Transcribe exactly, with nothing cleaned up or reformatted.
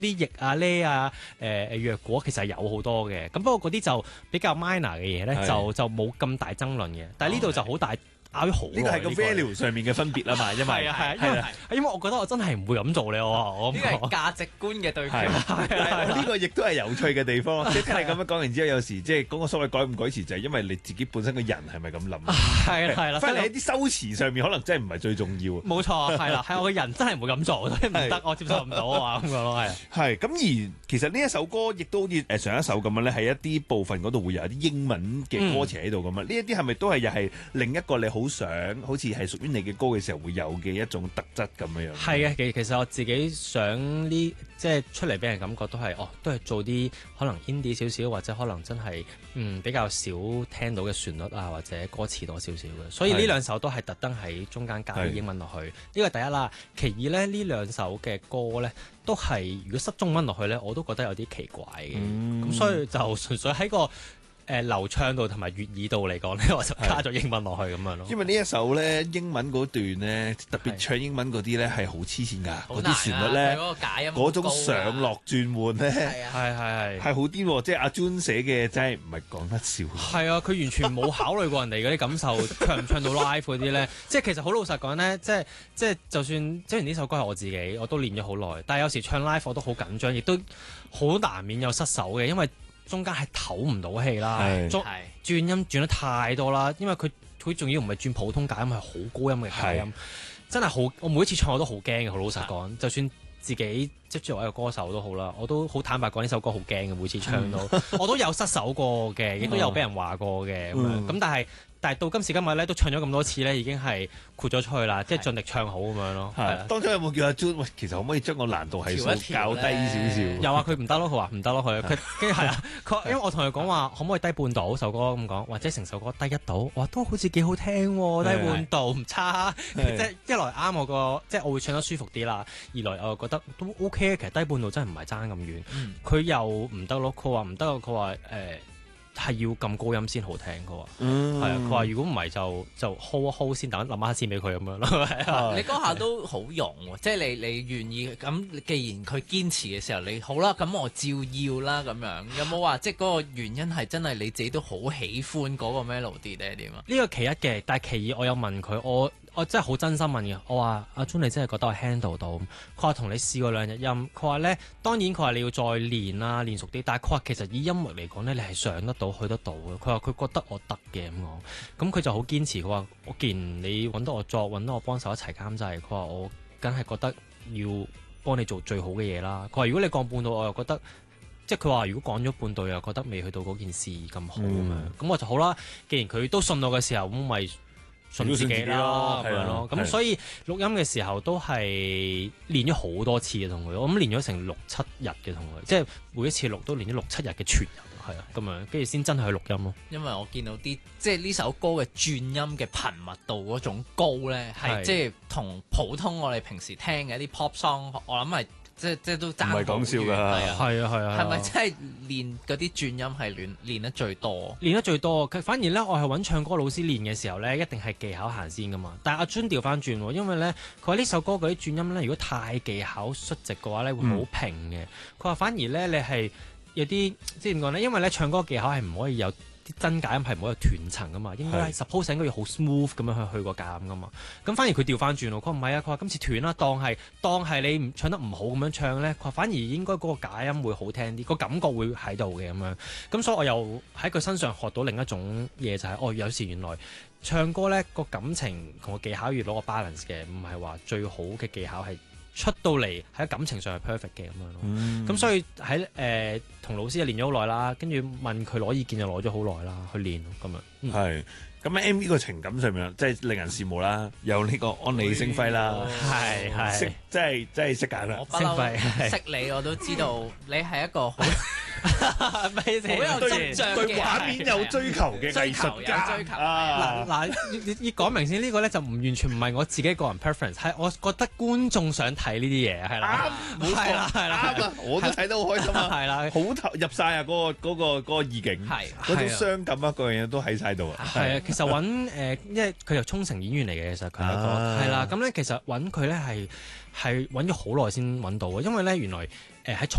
啲翼啊、呢啊、誒誒藥果其實有好多嘅，咁不過嗰啲就比較 minor 嘅嘢咧，就就冇咁大爭論嘅。但係呢度就好大拗咗好耐。 呢個係個 value 上面嘅分別啊嘛，因為係啊係啊，因為因為我覺得我真係唔會咁做咧，我我呢個係價值觀嘅對決。 呢個亦都係有趣嘅地方咯。即係聽你咁樣講完之後，有時即係嗰個所謂改唔改詞，就係因為你自己本身個人係咪咁諗？ 係啦係啦， 反而喺啲修辭上面可能真係唔係最重要。 冇錯，係啦，係我個人真係唔會咁做，所以唔得，我接受唔到啊咁樣咯，係。 係咁而其實呢一首歌亦都好似誒上一首咁樣咧，係一啲部分嗰度會有啲英文嘅歌詞喺度咁啊。呢一啲係咪都係又係另一個你好想好似係屬於你嘅歌嘅時候會有嘅一種特質咁樣樣？ 係啊，其其實我自己想呢，即係出嚟俾人感覺都係哦，都係做啲可能 indie 少少，或者可能真係嗯比較少聽到嘅旋律啊，或者歌詞多少少嘅。所以呢兩首都係特登喺中間加啲英文落去。呢個第一啦，其二咧呢兩首嘅歌咧都係如果塞中文落去咧，我都覺得有啲奇怪嘅。咁、嗯、所以就純粹喺個誒、呃、流暢度同埋粵語度嚟講咧，我就加咗英文落去咁樣咯。 因為呢一首咧英文嗰段咧，特別唱英文嗰啲咧係好黐線㗎，嗰啲旋律咧，嗰種上落轉換咧， 係係係係好啲喎。即係阿 Jun 寫嘅真係唔係講得笑。 係啊，佢完全冇考慮過人哋嗰啲感受，唱唔唱到 live 嗰啲咧。即係其實好老實講咧，即係即係就算雖然呢首歌係我自己，我都練咗好耐，但係有時唱 live 我都好緊張，亦都好難免有失手嘅，因為中間係唞唔到氣啦，轉轉音轉得太多啦，因為佢佢仲要唔係轉普通假音，係好高音嘅假音，真係好。我每一次唱我都好驚嘅，好老實講，就算自己即係作為一個歌手都好啦，我都好坦白講呢首歌好驚嘅，每次唱到我都有失手過嘅，亦都有俾人話過嘅咁樣。咁但係但係到今時今日咧，都唱咗咁多次咧，已經係豁咗出去啦，即係盡力唱好咁樣咯。係當初有冇叫阿 Jun？喂，其實可唔可以將個難度係數較低少少？ 有啊，佢唔得咯，佢話唔得咯，佢佢跟住係啊，佢因為我同佢講話，可唔可以低半度首歌咁講，或者成首歌低一度？我話都好似幾好聽喎，低半度唔差。即係一來啱我個，即係我會唱得舒服啲啦；二來我又覺得都 OK，其實低半度真係唔係爭咁遠。佢又唔得咯，佢話唔得，佢話誒。係要咁高音先好聽，佢話，係啊，佢話如果唔係就就 hold 一 hold 先，等諗下先俾佢咁樣咯。 你嗰下都好勇喎，即係你你願意咁，既然佢堅持嘅時候，你好啦，咁我照要啦咁樣。有冇話即係嗰個原因係真係你自己都好喜歡嗰個 melody 定係點啊？ 呢個其一嘅，但係其二我有問佢，我我真係好真心問嘅，我話阿 Jun 你真係覺得我 handle 到？佢話同你試過兩日音，佢話咧當然佢話你要再練啦，練熟啲，但係佢話其實以音樂嚟講咧，你係上得到去得到嘅。佢話佢覺得我得嘅咁講，咁佢就好堅持。佢話我既然你揾到我作，揾到我幫手一齊監製，佢話我梗係覺得要幫你做最好嘅嘢啦。佢話如果你降半度，我又覺得即係佢話如果降咗半度，又覺得未去到嗰件事咁好咁樣，咁、嗯、我就好啦。既然佢都信我嘅時候，咁咪信自己咯，咁樣咯。咁所以錄音嘅時候都係練咗好多次嘅同佢，我諗練咗成六七日嘅同佢，即係每一次錄都練咗六七日嘅全日，係啊，咁樣跟住先真係去錄音咯。 因為我見到啲即係呢首歌嘅轉音嘅頻密度嗰種高咧，係即係同普通我哋平時聽嘅一啲 pop song，我諗係。即即都爭唔係講笑㗎， 係啊係啊係啊， 係咪真係練嗰啲轉音係練練得最多？ 練得最多，佢反而咧，我係揾唱歌老師練嘅時候咧，一定係技巧行先㗎嘛。但係阿 Jun 調翻轉喎，因為咧佢話呢首歌嗰啲轉音咧，如果太技巧率直嘅話咧，會好平嘅。佢話、嗯、反而咧，你係有啲即係點講咧？因為咧唱歌技巧係唔可以有。啲真假音係唔好有斷層噶嘛，應該係 suppose 應該要好 smooth 咁樣去去個假音噶嘛。咁反而佢調翻轉喎，佢話唔係啊，佢話今次斷啦，當係當係你唔唱得唔好咁樣唱咧，佢話反而應該嗰個假音會好聽啲，個感覺會喺度嘅咁樣。咁所以我又喺佢身上學到另一種嘢，就係、是、哦，有時原來唱歌咧個感情同個技巧要攞個 balance 嘅，唔係話最好嘅技巧係。出到嚟喺感情上係 perfect 嘅咁樣咯，咁、嗯、所以喺誒同老師就練咗好耐啦，跟住問佢攞意見就攞咗好耐啦，去練咁樣。係咁喺 M V 個情感上面，即係令人羨慕啦，有呢個安利星輝啦， 係係識即係即係識揀啦。 我不嬲識你，我都知道你係一個好咪先好有對執着對嘅畫面有追求嘅藝術家追求有追求啊！ 嗱嗱，要要講明先，呢個咧就唔完全唔係我自己個人 preference，係我覺得觀眾想睇呢啲嘢，係啦， 啱，冇係啦錯， 係啦啱啊！我都睇得好開心啊！ 係啦， 好投入晒啊！嗰個嗰個嗰個意境， 係嗰種係啊傷感啊，各樣嘢都喺晒度啊！ 係啊，其實揾誒，因為佢又沖繩演員嚟嘅，其實佢係一個啊係啦，咁咧其實揾佢咧係係揾咗好耐先揾到嘅，因為咧原來誒喺沖